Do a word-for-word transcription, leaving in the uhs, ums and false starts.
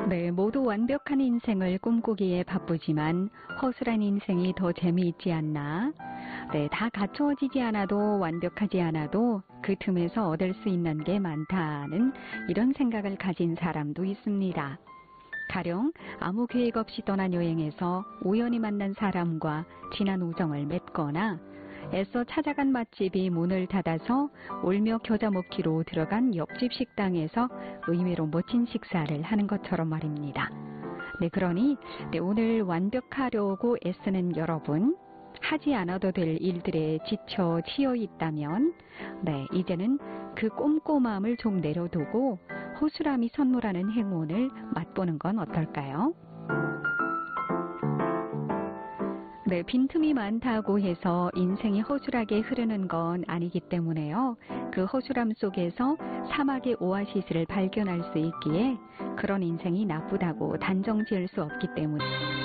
네, 모두 완벽한 인생을 꿈꾸기에 바쁘지만 허술한 인생이 더 재미있지 않나? 네, 다 갖추어지지 않아도 완벽하지 않아도 그 틈에서 얻을 수 있는 게 많다는 이런 생각을 가진 사람도 있습니다. 가령 아무 계획 없이 떠난 여행에서 우연히 만난 사람과 진한 우정을 맺거나 애써 찾아간 맛집이 문을 닫아서 울며 겨자 먹기로 들어간 옆집 식당에서 의외로 멋진 식사를 하는 것처럼 말입니다. 네, 그러니 네, 오늘 완벽하려고 애쓰는 여러분, 하지 않아도 될 일들에 지쳐 치여 있다면 네, 이제는 그 꼼꼼함을 좀 내려두고 허술함이 선물하는 행운을 맛보는 건 어떨까요? 네, 빈틈이 많다고 해서 인생이 허술하게 흐르는 건 아니기 때문에요. 그 허술함 속에서 사막의 오아시스를 발견할 수 있기에 그런 인생이 나쁘다고 단정 지을 수 없기 때문에